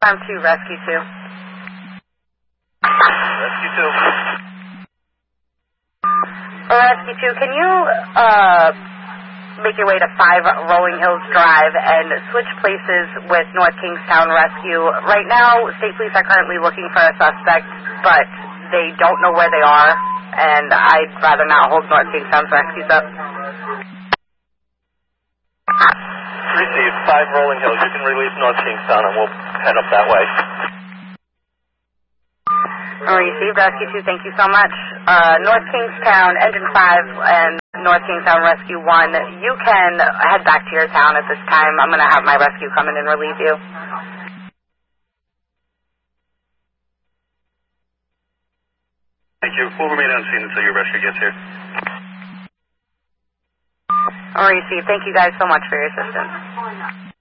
I'm 2, Rescue 2. Rescue 2. Rescue 2, can you make your way to 5 Rolling Hills Drive and switch places with North Kingstown Rescue? Right now, state police are currently looking for a suspect, but they don't know where they are, and I'd rather not hold North Kingstown's rescues up. Received 5 Rolling Hills. You can release North Kingstown and we'll head up that way. Received, Rescue 2, thank you so much. North Kingstown, Engine 5, and North Kingstown Rescue 1, you can head back to your town at this time. I'm going to have my rescue come in and relieve you. Thank you. We'll remain on scene until your rescue gets here. Received, thank you guys so much for your assistance.